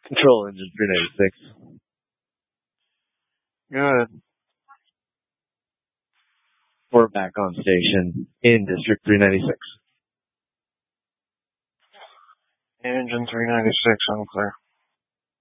Control engine 396. Good. We're back on station in District 396. Engine 396, I'm clear.